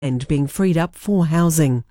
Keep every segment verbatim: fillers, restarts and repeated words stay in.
and being freed up for housing.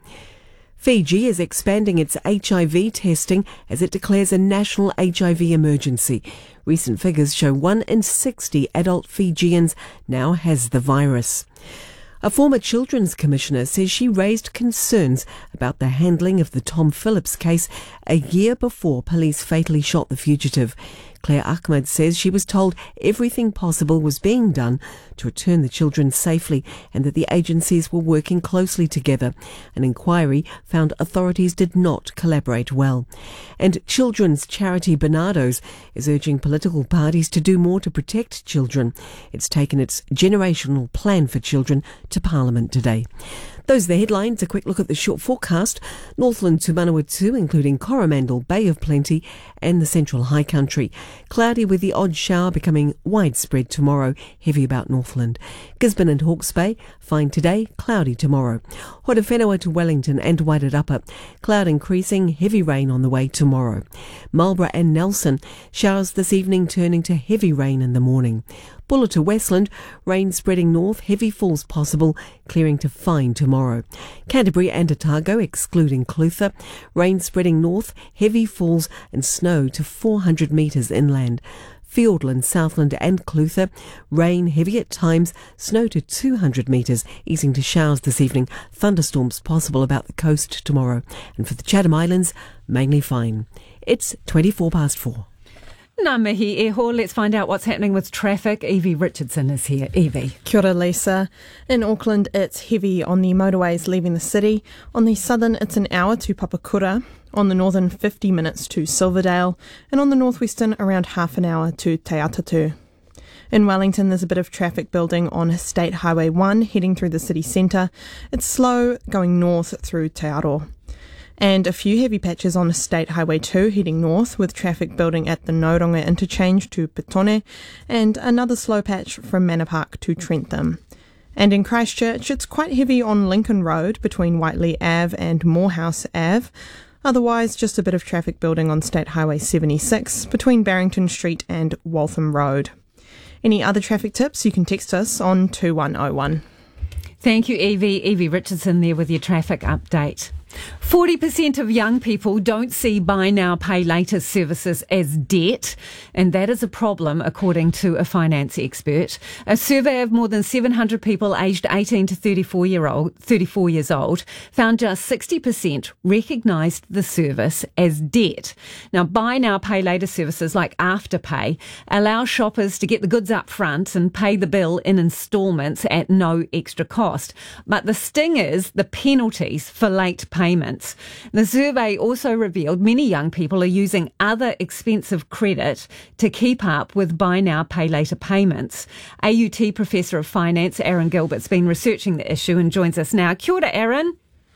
Fiji is expanding its H I V testing as it declares a national H I V emergency. Recent figures show one in sixty adult Fijians now has the virus. A former Children's Commissioner says she raised concerns about the handling of the Tom Phillips case a year before police fatally shot the fugitive. Claire Ahmed says she was told everything possible was being done to return the children safely and that the agencies were working closely together. An inquiry found authorities did not collaborate well. And children's charity Barnardo's is urging political parties to do more to protect children. It's taken its generational plan for children to Parliament today. Those are the headlines. A quick look at the short forecast. Northland to Manawatu, including Coromandel, Bay of Plenty and the Central High Country. Cloudy with the odd shower becoming widespread tomorrow, heavy about Northland. Gisborne and Hawke's Bay, fine today, cloudy tomorrow. Horowhenua to Wellington and Wairarapa, cloud increasing, heavy rain on the way tomorrow. Marlborough and Nelson, showers this evening turning to heavy rain in the morning. Buller to Westland, rain spreading north, heavy falls possible, clearing to fine tomorrow. Canterbury and Otago, excluding Clutha, rain spreading north, heavy falls and snow to four hundred metres inland. Fiordland, Southland and Clutha, rain heavy at times, snow to two hundred metres, easing to showers this evening, thunderstorms possible about the coast tomorrow. And for the Chatham Islands, mainly fine. It's twenty-four past four. Ngā mihi e ho. Let's find out what's happening with traffic. Evie Richardson is here. Evie. Kia ora, Lisa. In Auckland, it's heavy on the motorways leaving the city. On the southern, it's an hour to Papakura. On the northern, fifty minutes to Silverdale. And on the northwestern, around half an hour to Te Atatu. In Wellington, there's a bit of traffic building on State Highway one heading through the city centre. It's slow going north through Te Aro. And a few heavy patches on State Highway two heading north with traffic building at the Noronga interchange to Petone and another slow patch from Manor Park to Trentham. And in Christchurch, it's quite heavy on Lincoln Road between Whiteley Ave and Morehouse Ave. Otherwise, just a bit of traffic building on State Highway seventy-six between Barrington Street and Waltham Road. Any other traffic tips, you can text us on two one oh one. Thank you, Evie. Evie Richardson there with your traffic update. forty percent of young people don't see buy now, pay later services as debt, and that is a problem according to a finance expert. A survey of more than seven hundred people aged eighteen to thirty-four year old, thirty-four years old found just sixty percent recognised the service as debt. Now, buy now, pay later services like Afterpay allow shoppers to get the goods up front and pay the bill in instalments at no extra cost. But the sting is the penalties for late payments. Payments. The survey also revealed many young people are using other expensive credit to keep up with buy now, pay later payments. A U T Professor of Finance Aaron Gilbert's been researching the issue and joins us now. Kia ora, Aaron.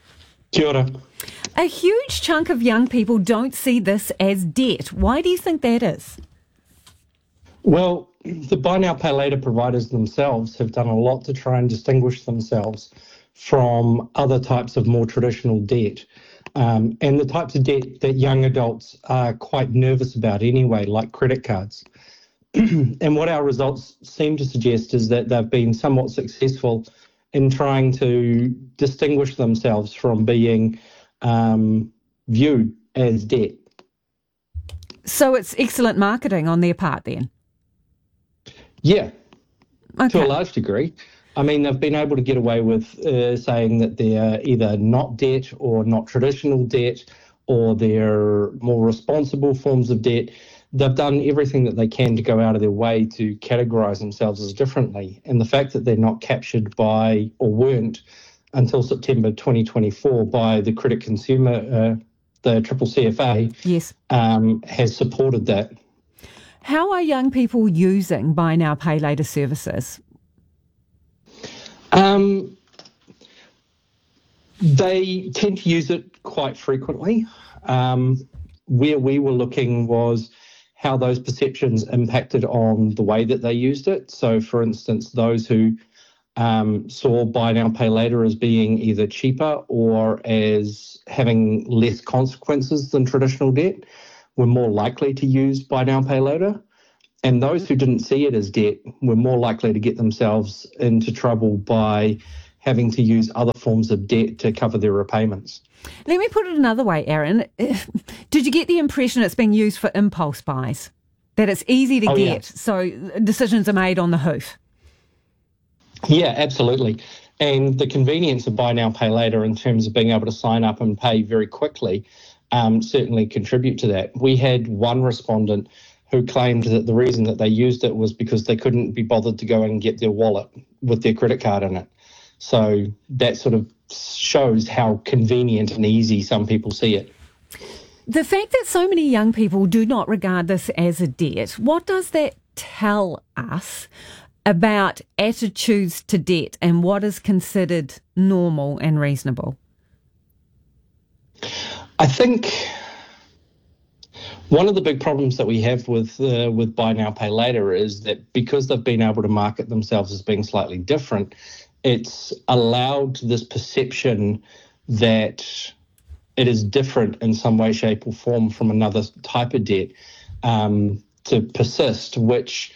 Kia ora. A huge chunk of young people don't see this as debt. Why do you think that is? Well, the buy now, pay later providers themselves have done a lot to try and distinguish themselves from other types of more traditional debt, um, and the types of debt that young adults are quite nervous about anyway, like credit cards. And what our results seem to suggest is that they've been somewhat successful in trying to distinguish themselves from being um, viewed as debt. So it's excellent marketing on their part then? Yeah, okay. To a large degree. I mean, they've been able to get away with uh, saying that they're either not debt or not traditional debt, or they're more responsible forms of debt. They've done everything that they can to go out of their way to categorise themselves as differently. And the fact that they're not captured by, or weren't until September twenty twenty-four, by the Credit Consumer, uh, the Triple C F A, yes, um, has supported that. How are young people using buy now, pay later services? Um, they tend to use it quite frequently. Um, where we were looking was how those perceptions impacted on the way that they used it. So, for instance, those who um, saw buy now, pay later as being either cheaper or as having less consequences than traditional debt were more likely to use buy now, pay later. And those who didn't see it as debt were more likely to get themselves into trouble by having to use other forms of debt to cover their repayments. Let me put it another way, Aaron. Did you get the impression it's being used for impulse buys? That it's easy to oh, get, yeah. so decisions are made on the hoof? Yeah, absolutely. And the convenience of buy now, pay later in terms of being able to sign up and pay very quickly um, certainly contribute to that. We had one respondent who claimed that the reason that they used it was because they couldn't be bothered to go and get their wallet with their credit card in it. So that sort of shows how convenient and easy some people see it. The fact that so many young people do not regard this as a debt, what does that tell us about attitudes to debt and what is considered normal and reasonable? I think one of the big problems that we have with uh, with buy now, pay later is that because they've been able to market themselves as being slightly different, it's allowed this perception that it is different in some way, shape or form from another type of debt um, to persist, which,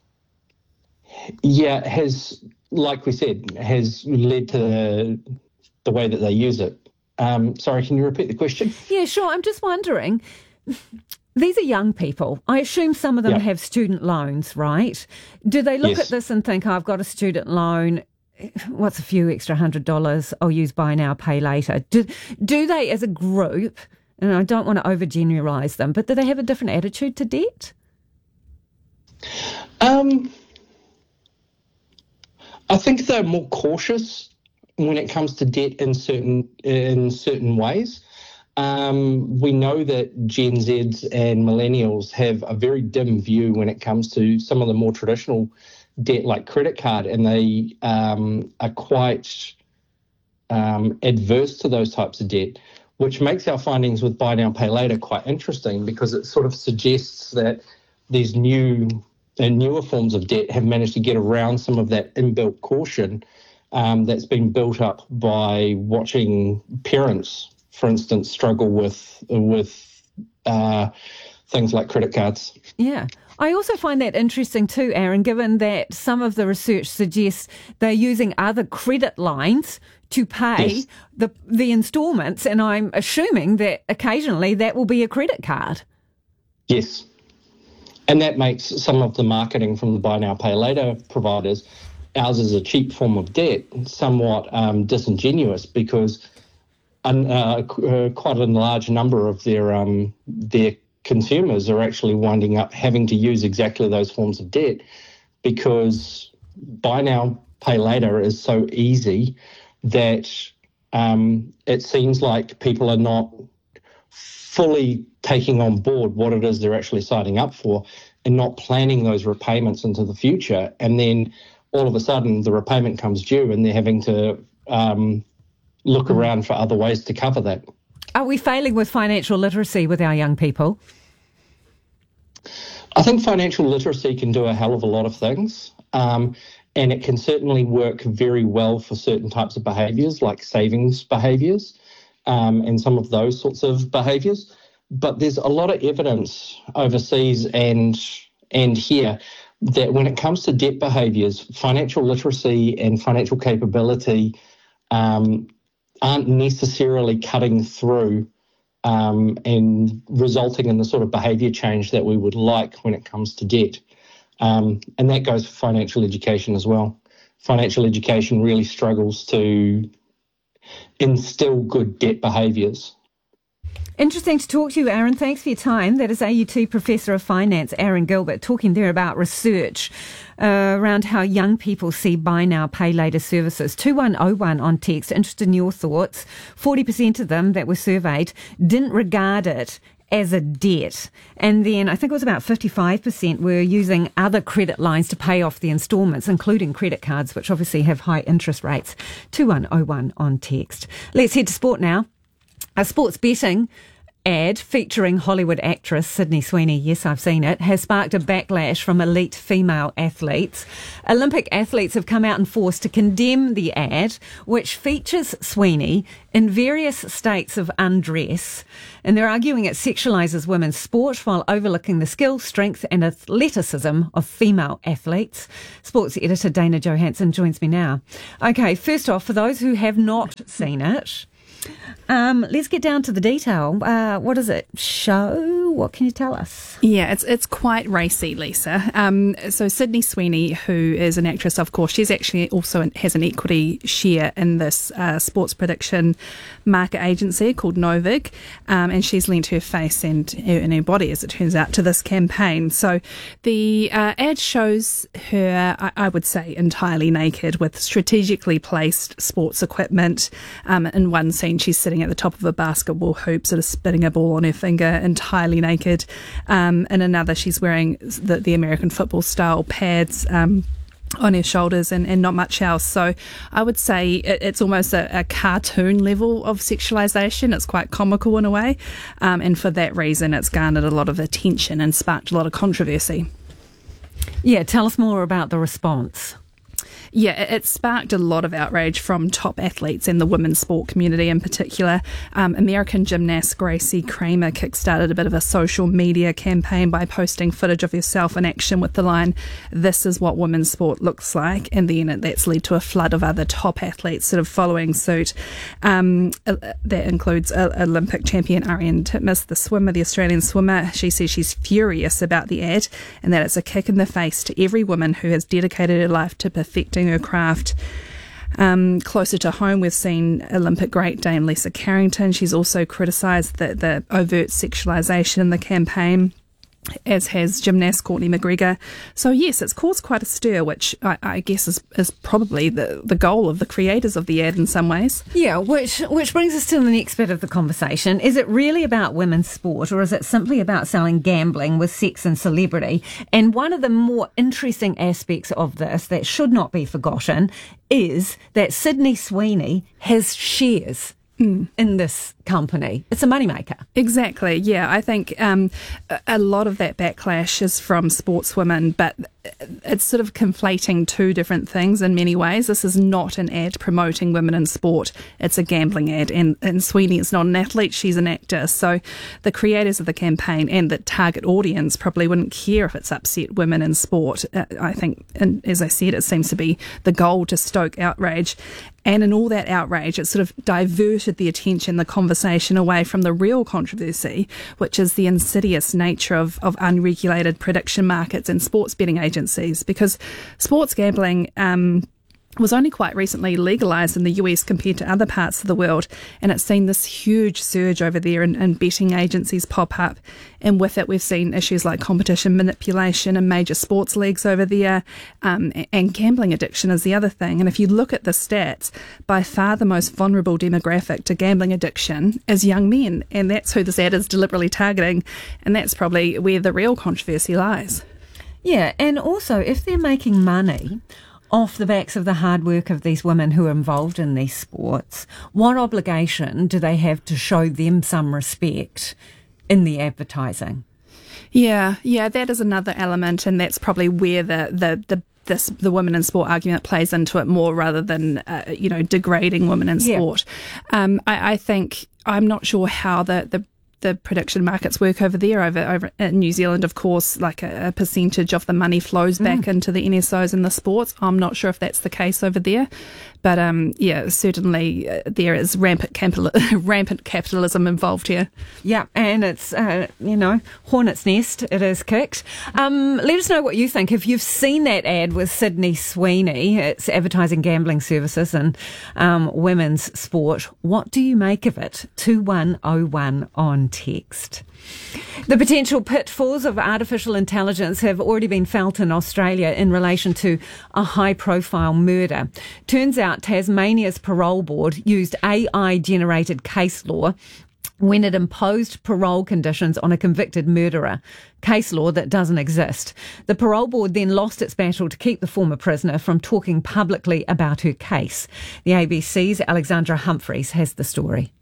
yeah, has, like we said, has led to the, the way that they use it. Um, sorry, can you repeat the question? Yeah, sure. I'm just wondering, these are young people. I assume some of them yeah. have student loans, right? Do they look yes. at this and think, oh, I've got a student loan, what's a few extra hundred dollars? I'll use buy now, pay later. Do, do they as a group, and I don't want to overgeneralise them, but do they have a different attitude to debt? Um, I think they're more cautious when it comes to debt in certain in certain ways. Um, we know that Gen Zs and millennials have a very dim view when it comes to some of the more traditional debt like credit card, and they um, are quite um, adverse to those types of debt, which makes our findings with buy now, pay later quite interesting because it sort of suggests that these new and newer forms of debt have managed to get around some of that inbuilt caution um, that's been built up by watching parents, for instance, struggle with with uh, things like credit cards. Yeah. I also find that interesting too, Aaron, given that some of the research suggests they're using other credit lines to pay yes. the the instalments, and I'm assuming that occasionally that will be a credit card. Yes. And that makes some of the marketing from the buy now, pay later providers, ours is a cheap form of debt, somewhat um, disingenuous because un, uh, uh, quite a large number of their um, their consumers are actually winding up having to use exactly those forms of debt because buy now, pay later is so easy that um, it seems like people are not fully taking on board what it is they're actually signing up for and not planning those repayments into the future. And then all of a sudden the repayment comes due and they're having to um, look around for other ways to cover that. Are we failing with financial literacy with our young people? I think financial literacy can do a hell of a lot of things, um, and it can certainly work very well for certain types of behaviours like savings behaviours um, and some of those sorts of behaviours. But there's a lot of evidence overseas and and here that when it comes to debt behaviours, financial literacy and financial capability um, aren't necessarily cutting through um, and resulting in the sort of behaviour change that we would like when it comes to debt. Um, and that goes for financial education as well. Financial education really struggles to instill good debt behaviours. Interesting to talk to you, Aaron. Thanks for your time. That is A U T Professor of Finance, Aaron Gilbert, talking there about research uh, around how young people see buy now, pay later services. two one oh one on text. Interested in your thoughts. forty percent of them that were surveyed didn't regard it as a debt. And then I think it was about fifty-five percent were using other credit lines to pay off the instalments, including credit cards, which obviously have high interest rates. two one oh one on text. Let's head to sport now. Uh, sports betting ad featuring Hollywood actress Sydney Sweeney, yes, I've seen it, has sparked a backlash from elite female athletes. Olympic athletes have come out in force to condemn the ad, which features Sweeney in various states of undress, and they're arguing it sexualises women's sport while overlooking the skill, strength and athleticism of female athletes. Sports editor Dana Johansson joins me now. Okay, first off, for those who have not seen it, Um, let's get down to the detail. Uh, what does it show? What can you tell us? Yeah, it's it's quite racy, Lisa. Um, so Sydney Sweeney, who is an actress, of course, she's actually also has an equity share in this uh, sports prediction market agency called Novig, um, and she's lent her face and her, and her body, as it turns out, to this campaign. So the uh, ad shows her, I, I would say, entirely naked with strategically placed sports equipment. Um, in one scene, she's sitting at the top of a basketball hoop, sort of spinning a ball on her finger, entirely naked. Um, in another, she's wearing the, the American football style pads um, on her shoulders and, and not much else. So I would say it, it's almost a, a cartoon level of sexualisation. It's quite comical in a way. Um, and for that reason, it's garnered a lot of attention and sparked a lot of controversy. Yeah, tell us more about the response. Yeah, it sparked a lot of outrage from top athletes and the women's sport community in particular. Um, American gymnast Gracie Kramer kickstarted a bit of a social media campaign by posting footage of herself in action with the line, "This is what women's sport looks like," and then that's led to a flood of other top athletes sort of following suit. Um, that includes uh, Olympic champion Ariane Titmus, the swimmer, the Australian swimmer. She says she's furious about the ad and that it's a kick in the face to every woman who has dedicated her life to perfecting her craft. Um, closer to home, we've seen Olympic great Dame Lisa Carrington. She's also criticised the, the overt sexualisation in the campaign, as has gymnast Courtney McGregor. So yes, it's caused quite a stir, which I, I guess is, is probably the, the goal of the creators of the ad in some ways. Yeah, which which brings us to the next bit of the conversation. Is it really about women's sport, or is it simply about selling gambling with sex and celebrity? And one of the more interesting aspects of this that should not be forgotten is that Sydney Sweeney has shares Mm. in this company. It's a moneymaker. Exactly, yeah. I think um, a, a lot of that backlash is from sportswomen, but it's sort of conflating two different things in many ways. This is not an ad promoting women in sport. It's a gambling ad, and, and Sweeney is not an athlete, she's an actor. So the creators of the campaign and the target audience probably wouldn't care if it's upset women in sport. Uh, I think, and as I said, it seems to be the goal to stoke outrage. And in all that outrage, it sort of diverted the attention, the conversation away from the real controversy, which is the insidious nature of, of unregulated prediction markets and sports betting agencies. Because sports gambling um, was only quite recently legalised in the U S compared to other parts of the world, and it's seen this huge surge over there and, and betting agencies pop up, and with it we've seen issues like competition manipulation and major sports leagues over there, um, and gambling addiction is the other thing. And if you look at the stats, by far the most vulnerable demographic to gambling addiction is young men, and that's who this ad is deliberately targeting, and that's probably where the real controversy lies. Yeah, and also if they're making money off the backs of the hard work of these women who are involved in these sports, what obligation do they have to show them some respect in the advertising? Yeah, yeah, that is another element, and that's probably where the the the this the women in sport argument plays into it more, rather than uh, you know degrading women in sport. Yeah. Um, I, I think I'm not sure how the the the prediction markets work over there. Over over in New Zealand, of course, like a, a percentage of the money flows back mm. into the N S Os and the sports. I'm not sure if that's the case over there. But um, yeah, certainly uh, there is rampant, capital- rampant capitalism involved here. Yeah, and it's, uh, you know, hornet's nest, it is kicked. Um, let us know what you think. If you've seen that ad with Sydney Sweeney, it's advertising gambling services and um, women's sport, what do you make of it? two one oh one on text. The potential pitfalls of artificial intelligence have already been felt in Australia in relation to a high-profile murder. Turns out Tasmania's parole board used A I-generated case law when it imposed parole conditions on a convicted murderer, case law that doesn't exist. The parole board then lost its battle to keep the former prisoner from talking publicly about her case. The A B C's Alexandra Humphreys has the story.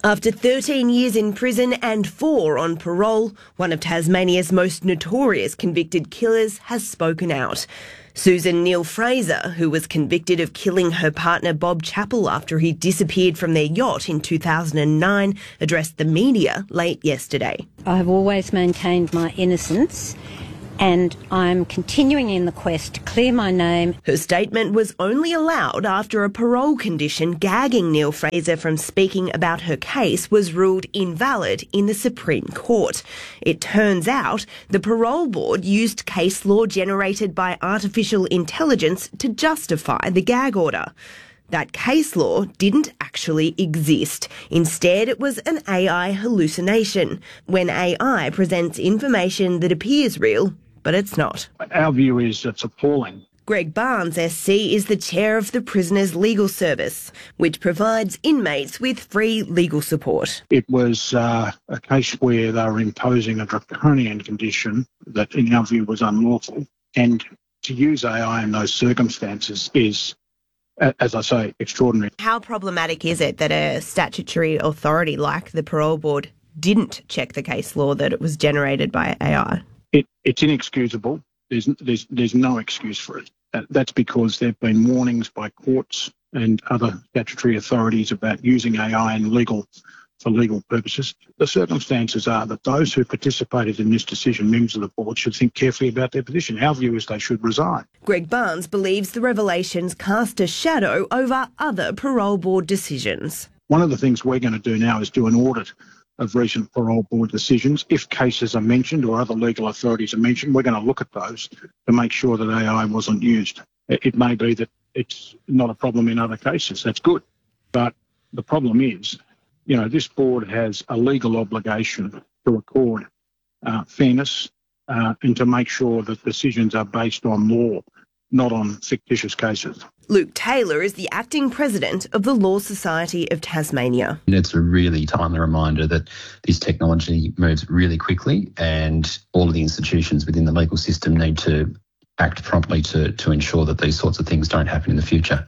After thirteen years in prison and four on parole, one of Tasmania's most notorious convicted killers has spoken out. Susan Neal-Fraser, who was convicted of killing her partner Bob Chappell after he disappeared from their yacht in two thousand nine, addressed the media late yesterday. I have always maintained my innocence, and I'm continuing in the quest to clear my name. Her statement was only allowed after a parole condition gagging Neal-Fraser from speaking about her case was ruled invalid in the Supreme Court. It turns out the parole board used case law generated by artificial intelligence to justify the gag order. That case law didn't actually exist. Instead, it was an A I hallucination, when A I presents information that appears real, but it's not. Our view is it's appalling. Greg Barnes, S C, is the chair of the Prisoners Legal Service, which provides inmates with free legal support. It was uh, a case where they were imposing a draconian condition that, in our view, was unlawful. And to use A I in those circumstances is, as I say, extraordinary. How problematic is it that a statutory authority like the parole board didn't check the case law that it was generated by A I? It, it's inexcusable. There's, there's, there's no excuse for it. Uh, that's because there have been warnings by courts and other statutory authorities about using A I in legal, for legal purposes. The circumstances are that those who participated in this decision, members of the board, should think carefully about their position. Our view is they should resign. Greg Barnes believes the revelations cast a shadow over other parole board decisions. One of the things we're going to do now is do an audit of recent parole board decisions. If cases are mentioned or other legal authorities are mentioned, we're going to look at those to make sure that A I wasn't used. It may be that it's not a problem in other cases. That's good. But the problem is, you know, this board has a legal obligation to record uh, fairness uh, and to make sure that decisions are based on law, not on fictitious cases. Luke Taylor is the acting president of the Law Society of Tasmania. It's a really timely reminder that this technology moves really quickly, and all of the institutions within the legal system need to act promptly to, to ensure that these sorts of things don't happen in the future.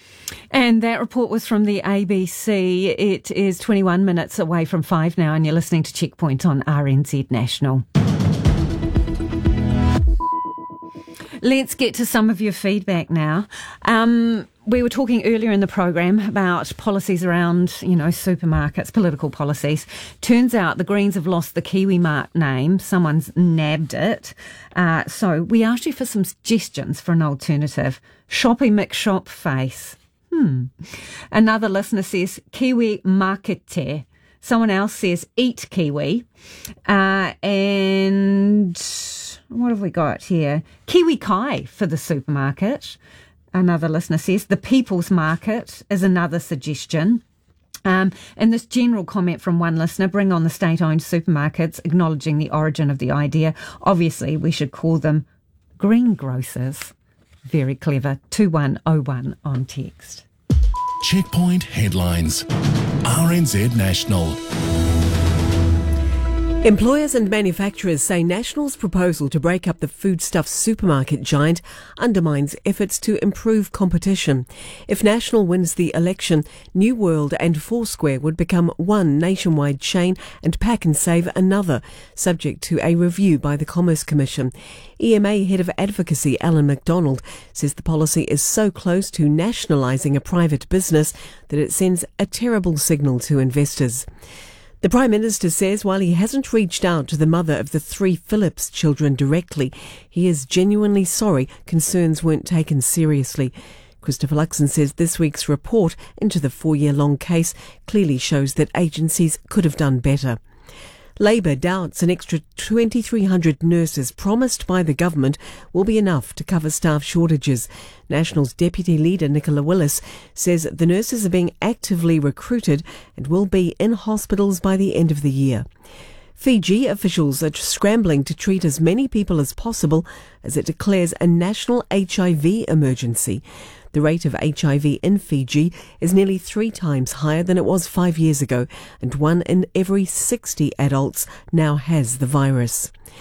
And that report was from the A B C. It is twenty-one minutes away from five now, and you're listening to Checkpoint on R N Z National. Let's get to some of your feedback now. Um, we were talking earlier in the program about policies around, you know, supermarkets, political policies. Turns out the Greens have lost the Kiwi Mart name. Someone's nabbed it. Uh, so we asked you for some suggestions for an alternative. Shoppy McShop face. Hmm. Another listener says Kiwi Markete. Someone else says eat kiwi. Uh, and what have we got here? Kiwi Kai for the supermarket. Another listener says the People's Market is another suggestion. Um, and this general comment from one listener, bring on the state-owned supermarkets, acknowledging the origin of the idea. Obviously, we should call them greengrocers. Very clever. two one oh one on text. Checkpoint headlines. R N Z National. Employers and manufacturers say National's proposal to break up the foodstuffs supermarket giant undermines efforts to improve competition. If National wins the election, New World and Foursquare would become one nationwide chain and Pack and Save another, subject to a review by the Commerce Commission. E M A Head of Advocacy Alan McDonald says the policy is so close to nationalising a private business that it sends a terrible signal to investors. The Prime Minister says while he hasn't reached out to the mother of the three Phillips children directly, he is genuinely sorry concerns weren't taken seriously. Christopher Luxon says this week's report into the four-year-long case clearly shows that agencies could have done better. Labor doubts an extra twenty-three hundred nurses promised by the government will be enough to cover staff shortages. National's Deputy Leader Nicola Willis says the nurses are being actively recruited and will be in hospitals by the end of the year. Fiji officials are scrambling to treat as many people as possible as it declares a national H I V emergency. The rate of H I V in Fiji is nearly three times higher than it was five years ago, and one in every sixty adults now has the virus.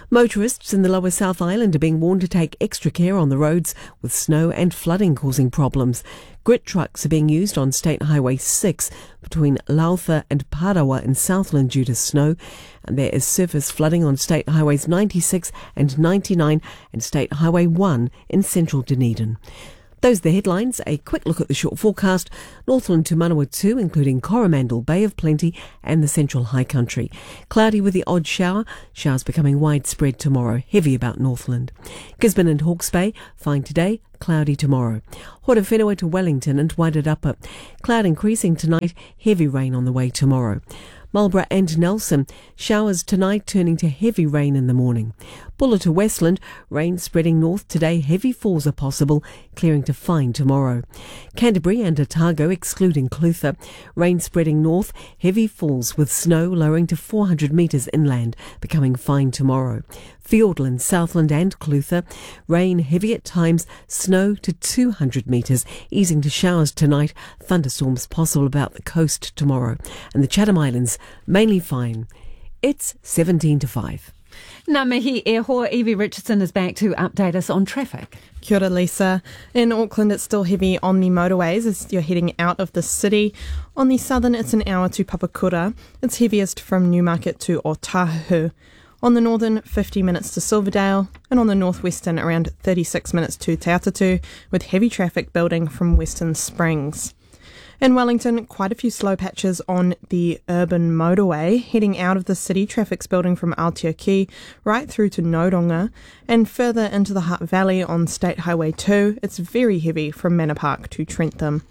Motorists in the Lower South Island are being warned to take extra care on the roads with snow and flooding causing problems. Grit trucks are being used on State Highway six between Lautha and Parawa in Southland due to snow, and there is surface flooding on State Highways ninety-six and ninety-nine and State Highway one in central Dunedin. Those are the headlines. A quick look at the short forecast. Northland to Manawatu, including Coromandel, Bay of Plenty and the Central High Country. Cloudy with the odd shower. Showers becoming widespread tomorrow. Heavy about Northland. Gisborne and Hawke's Bay, fine today. Cloudy tomorrow. Horowhenua to Wellington and Wairarapa. Cloud increasing tonight. Heavy rain on the way tomorrow. Marlborough and Nelson, showers tonight turning to heavy rain in the morning. Buller to Westland, rain spreading north today, heavy falls are possible, clearing to fine tomorrow. Canterbury and Otago, excluding Clutha, rain spreading north, heavy falls with snow lowering to four hundred metres inland, becoming fine tomorrow. Fiordland, Southland and Clutha, rain heavy at times, snow to two hundred metres, easing to showers tonight, thunderstorms possible about the coast tomorrow. And the Chatham Islands, mainly fine. It's seventeen to five. Ngā mihi e hoa, Evie Richardson is back to update us on traffic. Kia ora, Lisa. In Auckland, it's still heavy on the motorways as you're heading out of the city. On the southern, it's an hour to Papakura. It's heaviest from Newmarket to Otahu. On the northern, fifty minutes to Silverdale, and on the northwestern, around thirty-six minutes to Te Atatu, with heavy traffic building from Western Springs. In Wellington, quite a few slow patches on the urban motorway. Heading out of the city, traffic's building from Aotearoa right through to Nodonga, and further into the Hutt Valley on State Highway two, it's very heavy from Manor Park to Trentham.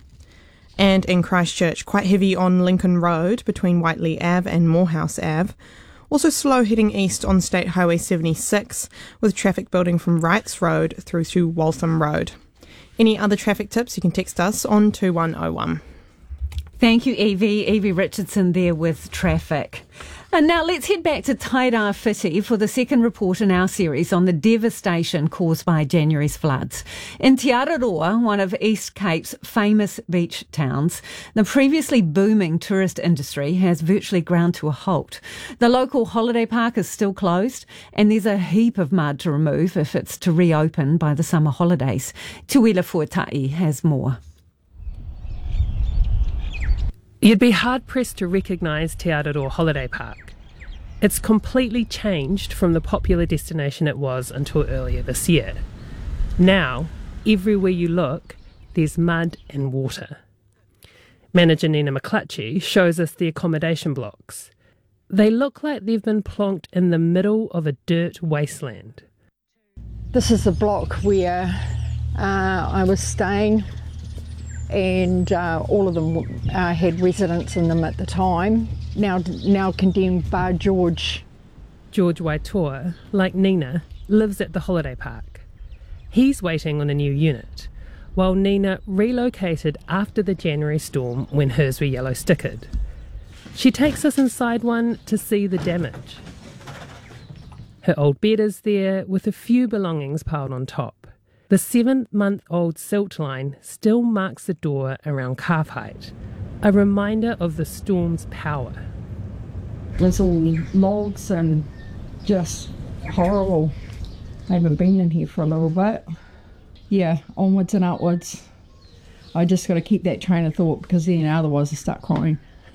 And in Christchurch, quite heavy on Lincoln Road between Whiteley Ave and Morehouse Ave. Also slow heading east on State Highway seventy-six, with traffic building from Wrights Road through to Waltham Road. Any other traffic tips, you can text us on two one oh one. Thank you, Evie. Evie Richardson there with traffic. And now let's head back to Tairāwhiti for the second report in our series on the devastation caused by January's floods. In Te Araroa, one of East Cape's famous beach towns, the previously booming tourist industry has virtually ground to a halt. The local holiday park is still closed, and there's a heap of mud to remove if it's to reopen by the summer holidays. Tuila Fuatai has more. You'd be hard-pressed to recognise Te Araroa Holiday Park. It's completely changed from the popular destination it was until earlier this year. Now, everywhere you look, there's mud and water. Manager Nina McClutchy shows us the accommodation blocks. They look like they've been plonked in the middle of a dirt wasteland. This is the block where uh, I was staying, and uh, all of them uh, had residents in them at the time, now now condemned bar George. George Waitoa, like Nina, lives at the holiday park. He's waiting on a new unit, while Nina relocated after the January storm when hers were yellow stickered. She takes us inside one to see the damage. Her old bed is there with a few belongings piled on top. The seven-month-old silt line still marks the door around calf height, a reminder of the storm's power. There's all logs and just horrible. I haven't been in here for a little bit. Yeah, onwards and upwards. I just got to keep that train of thought because then otherwise I start crying.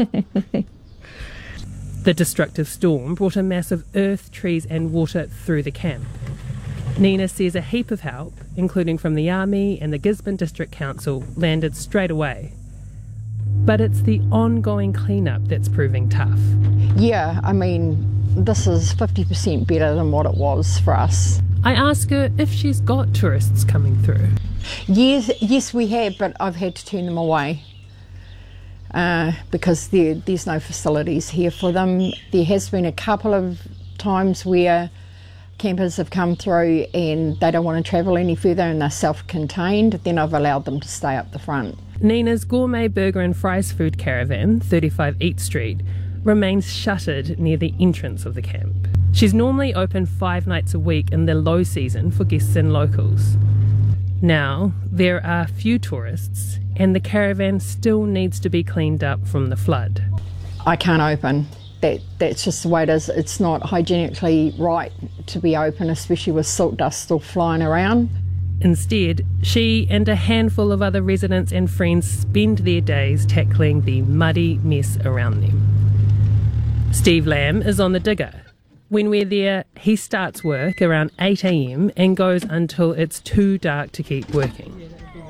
The destructive storm brought a mass of earth, trees and water through the camp. Nina says a heap of help, including from the Army and the Gisborne District Council, landed straight away. But it's the ongoing clean-up that's proving tough. Yeah, I mean, this is fifty percent better than what it was for us. I ask her if she's got tourists coming through. Yes, yes we have, but I've had to turn them away uh, because there, there's no facilities here for them. There has been a couple of times where campers have come through and they don't want to travel any further and they're self-contained, then I've allowed them to stay up the front. Nina's gourmet burger and fries food caravan, thirty-five Eat Street, remains shuttered near the entrance of the camp. She's normally open five nights a week in the low season for guests and locals. Now, there are few tourists and the caravan still needs to be cleaned up from the flood. I can't open. that that's just the way it is. It's not hygienically right to be open, especially with silt dust still flying around. Instead, she and a handful of other residents and friends spend their days tackling the muddy mess around them. Steve Lamb is on the digger. When we're there, he starts work around eight a.m. and goes until it's too dark to keep working.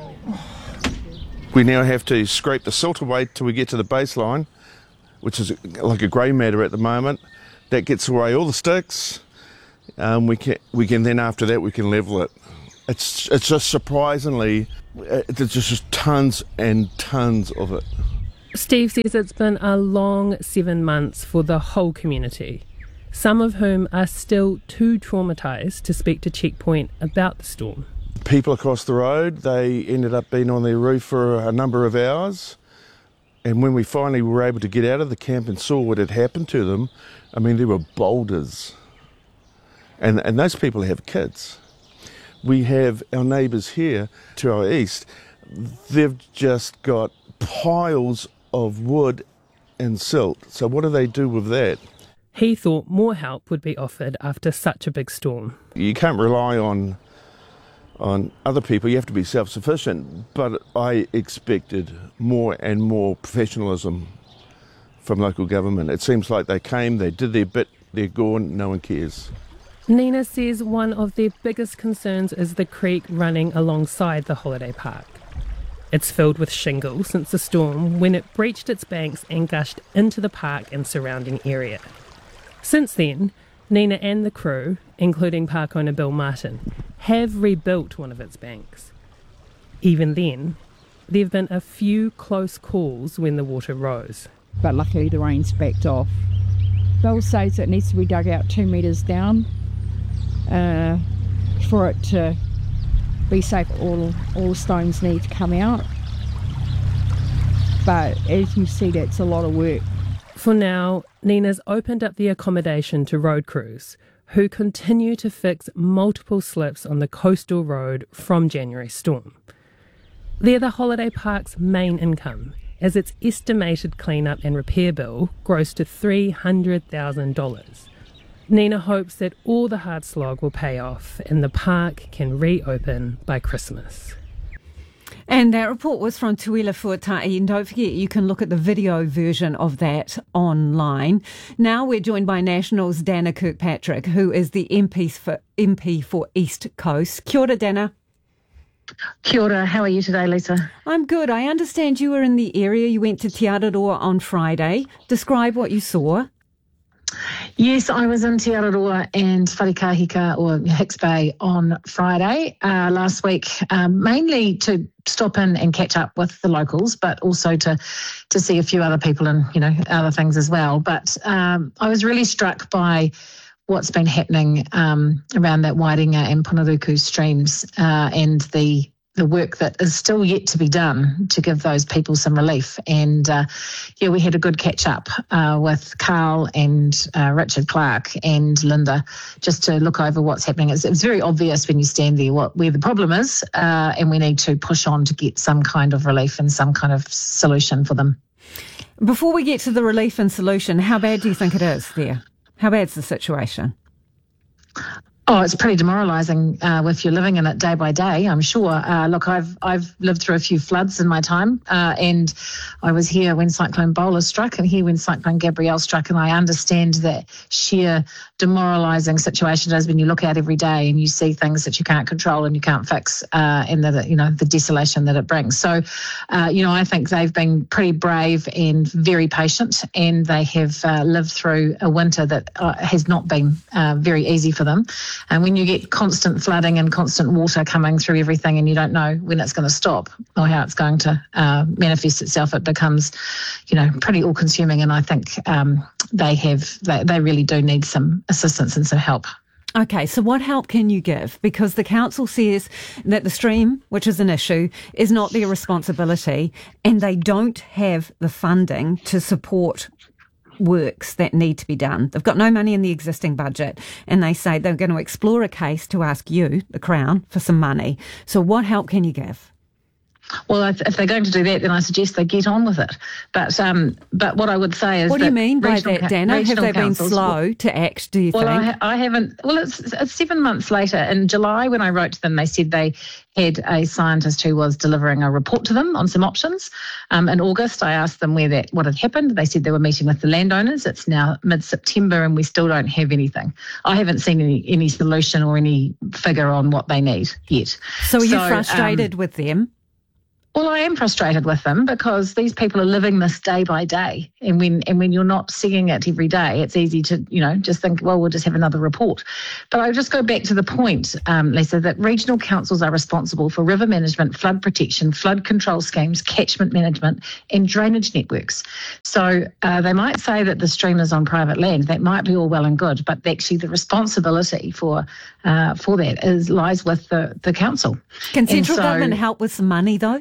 We now have to scrape the silt away till we get to the baseline, which is like a grey matter at the moment. That gets away all the sticks. Um, we can we can then after that we can level it. It's it's just surprisingly, there's just tons and tons of it. Steve says it's been a long seven months for the whole community, some of whom are still too traumatised to speak to Checkpoint about the storm. People across the road, they ended up being on their roof for a number of hours. And when we finally were able to get out of the camp and saw what had happened to them, I mean, there were boulders. And, and those people have kids. We have our neighbours here to our east. They've just got piles of wood and silt. So what do they do with that? He thought more help would be offered after such a big storm. You can't rely on on other people, you have to be self-sufficient, but I expected more and more professionalism from local government. It seems like they came, they did their bit, they're gone, no one cares. Nina says one of their biggest concerns is the creek running alongside the holiday park. It's filled with shingle since the storm when it breached its banks and gushed into the park and surrounding area. Since then, Nina and the crew, including park owner Bill Martin, have rebuilt one of its banks. Even then, there have been a few close calls when the water rose. But luckily the rain's backed off. Bill says it needs to be dug out two metres down uh, for it to be safe. All, all the stones need to come out. But as you see, that's a lot of work. For now, Nina's opened up the accommodation to road crews, who continue to fix multiple slips on the coastal road from January's storm. They're the holiday park's main income, as its estimated clean-up and repair bill grows to three hundred thousand dollars. Nina hopes that all the hard slog will pay off and the park can reopen by Christmas. And that report was from Tuila Fuatai, and don't forget you can look at the video version of that online. Now we're joined by National's Dana Kirkpatrick, who is the M P for, M P for East Coast. Kia ora, Dana. Kia ora, how are you today, Lisa? I'm good. I understand you were in the area. You went to Te Araroa on Friday. Describe what you saw. Yes, I was in Te Araroa and Wharekahika or Hicks Bay on Friday uh, last week, um, mainly to stop in and catch up with the locals, but also to to see a few other people and, you know, other things as well. But um, I was really struck by what's been happening um, around that Wairinga and Ponaruku streams uh, and the the work that is still yet to be done to give those people some relief. And uh, yeah, we had a good catch up uh, with Carl and uh, Richard Clark and Linda just to look over what's happening. It's, it's very obvious when you stand there what where the problem is, uh, and we need to push on to get some kind of relief and some kind of solution for them. Before we get to the relief and solution, how bad do you think it is there? How bad's the situation? Oh, it's pretty demoralising uh, if you're living in it day by day, I'm sure. Uh, look, I've I've lived through a few floods in my time, uh, and I was here when Cyclone Bola struck and here when Cyclone Gabrielle struck, and I understand that sheer demoralising situation it is when you look out every day and you see things that you can't control and you can't fix, uh, and that, you know, the desolation that it brings. So, uh, you know, I think they've been pretty brave and very patient, and they have uh, lived through a winter that uh, has not been uh, very easy for them. And when you get constant flooding and constant water coming through everything and you don't know when it's going to stop or how it's going to uh, manifest itself, it becomes, you know, pretty all-consuming. And I think um, they have, they, they really do need some assistance and some help. Okay, so what help can you give? Because the council says that the stream, which is an issue, is not their responsibility, and they don't have the funding to support works that need to be done. They've got no money in the existing budget, and they say they're going to explore a case to ask you, the Crown, for some money. So what help can you give? Well, if, if they're going to do that, then I suggest they get on with it. But um, but what I would say is, what do you mean by that, ca- Dana? Have they been councils, slow to act? Do you well, think? I, I haven't. Well, it's, it's seven months later. In July, when I wrote to them, they said they had a scientist who was delivering a report to them on some options. Um, in August, I asked them where that what had happened. They said they were meeting with the landowners. It's now mid-September, and we still don't have anything. I haven't seen any any solution or any figure on what they need yet. So, are you so, frustrated um, with them? Well, I am frustrated with them because these people are living this day by day. And when and when you're not seeing it every day, it's easy to, you know, just think, well, we'll just have another report. But I just go back to the point, um, Lisa, that regional councils are responsible for river management, flood protection, flood control schemes, catchment management and drainage networks. So uh, they might say that the stream is on private land. That might be all well and good, but actually the responsibility for uh, for that is lies with the, the council. Can central so, government help with some money, though?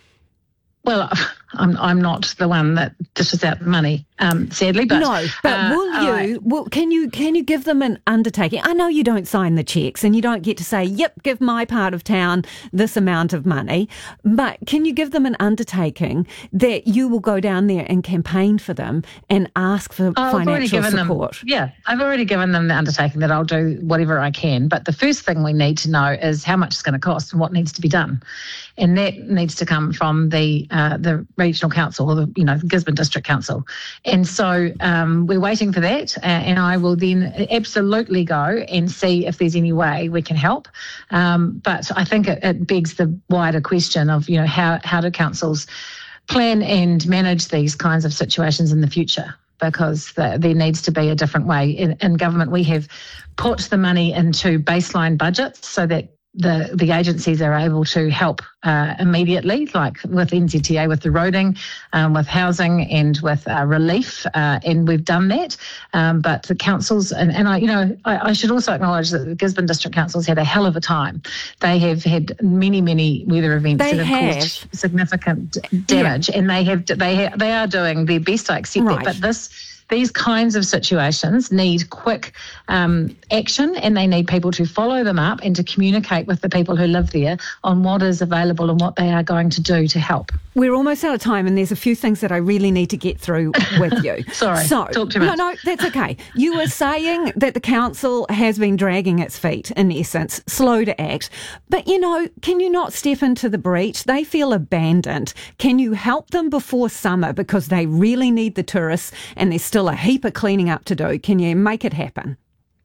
Well, I'm I'm not the one that dishes out the money, um, sadly. But no, but uh, will you? I, well, can you can you give them an undertaking? I know you don't sign the checks and you don't get to say, "Yep, give my part of town this amount of money," but can you give them an undertaking that you will go down there and campaign for them and ask for I've financial already given support? Them, yeah, I've already given them the undertaking that I'll do whatever I can. But the first thing we need to know is how much it's going to cost and what needs to be done, and that needs to come from the uh, the regional council or the you know the Gisborne District Council. And so um, we're waiting for that, uh, and I will then absolutely go and see if there's any way we can help. Um, but I think it, it begs the wider question of you know how how do councils plan and manage these kinds of situations in the future? Because the, there needs to be a different way. In, in government, we have put the money into baseline budgets so that the the agencies are able to help uh, immediately, like with N Z T A, with the roading, um, with housing and with uh, relief, uh, and we've done that. Um, but the councils, and, and I, you know, I, I should also acknowledge that the Gisborne District Council's had a hell of a time. They have had many, many weather events they that have, have caused significant damage, yeah. and they have they ha- they are doing their best. I accept right. that, but this. These kinds of situations need quick um, action, and they need people to follow them up and to communicate with the people who live there on what is available and what they are going to do to help. We're almost out of time, and there's a few things that I really need to get through with you. Sorry, so, talk too much. No, no, that's okay. You were saying that the council has been dragging its feet, in essence, slow to act. But, you know, can you not step into the breach? They feel abandoned. Can you help them before summer because they really need the tourists and there's still a heap of cleaning up to do? Can you make it happen?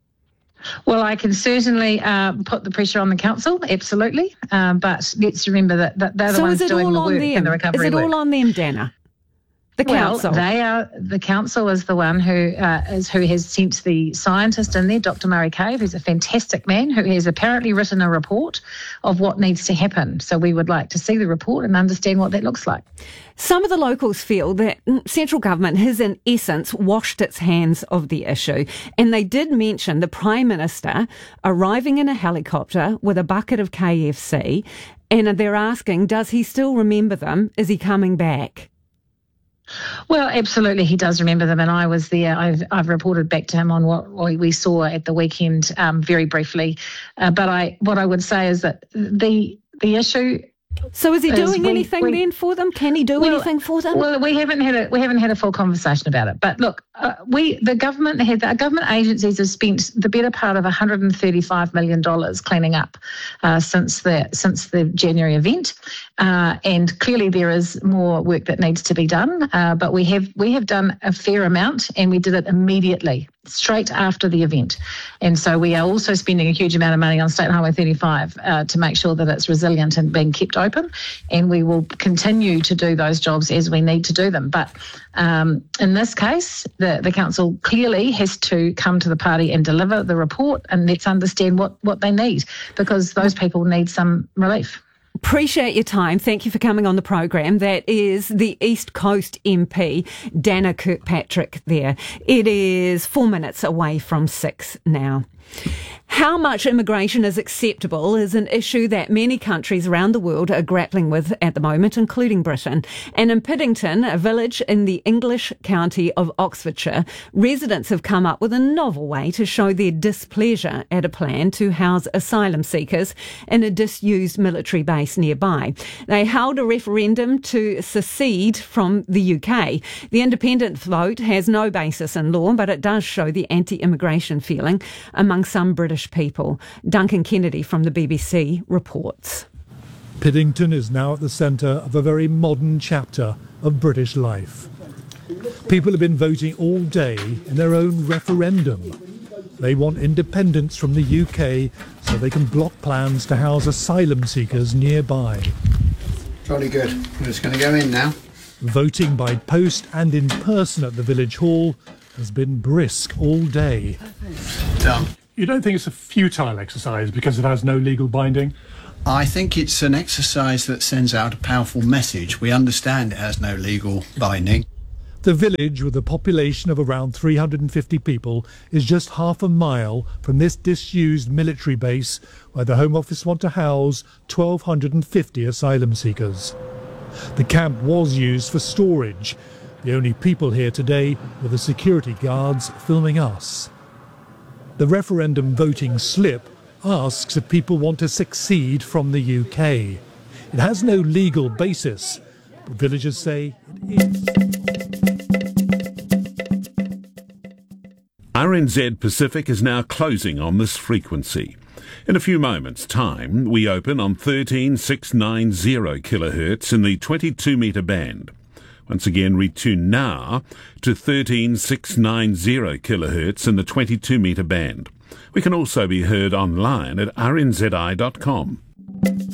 Well, I can certainly uh, put the pressure on the council, absolutely. Um, but let's remember that, that they're the so ones is it doing all the on work them? and the recovery Is it work. all on them, Dana? The council. Well, they are. The council is the one who uh, is who has sent the scientist in there, Doctor Murray Cave, who's a fantastic man who has apparently written a report of what needs to happen. So we would like to see the report and understand what that looks like. Some of the locals feel that central government has, in essence, washed its hands of the issue. And they did mention the Prime Minister arriving in a helicopter with a bucket of K F C. And they're asking, does he still remember them? Is he coming back? Well, absolutely, he does remember them, and I was there. I've I've reported back to him on what we saw at the weekend, um, very briefly. Uh, but I, what I would say is that the the issue. So is he doing we, anything we, then for them? Can he do well, anything for them? Well, we haven't had a we haven't had a full conversation about it. But look, uh, we the government had the government agencies have spent the better part of one hundred thirty-five million dollars cleaning up uh, since the since the January event, uh, and clearly there is more work that needs to be done. Uh, but we have we have done a fair amount, and we did it immediately, straight after the event. And so we are also spending a huge amount of money on State Highway thirty-five uh, to make sure that it's resilient and being kept open. And we will continue to do those jobs as we need to do them. But um, in this case, the, the council clearly has to come to the party and deliver the report, and let's understand what, what they need, because those people need some relief. Appreciate your time. Thank you for coming on the program. That is the East Coast M P, Dana Kirkpatrick there. It is four minutes away from six now. How much immigration is acceptable is an issue that many countries around the world are grappling with at the moment, including Britain. And in Piddington, a village in the English county of Oxfordshire, residents have come up with a novel way to show their displeasure at a plan to house asylum seekers in a disused military base base nearby. They held a referendum to secede from the U K. The independent vote has no basis in law, but it does show the anti-immigration feeling among some British people. Duncan Kennedy from the B B C reports. Piddington is now at the centre of a very modern chapter of British life. People have been voting all day in their own referendum. They want independence from the U K so they can block plans to house asylum seekers nearby. Jolly good. We're just going to go in now. Voting by post and in person at the village hall has been brisk all day. Done. You don't think it's a futile exercise because it has no legal binding? I think it's an exercise that sends out a powerful message. We understand it has no legal binding. The village, with a population of around three hundred fifty people, is just half a mile from this disused military base where the Home Office want to house one thousand two hundred fifty asylum seekers. The camp was used for storage. The only people here today were the security guards filming us. The referendum voting slip asks if people want to secede from the U K. It has no legal basis, but villagers say it is. R N Z Pacific is now closing on this frequency. In a few moments' time, we open on thirteen six nine zero kilohertz in the twenty-two metre band. Once again, retune now to thirteen six nine zero kilohertz in the twenty-two metre band. We can also be heard online at r n z i dot com.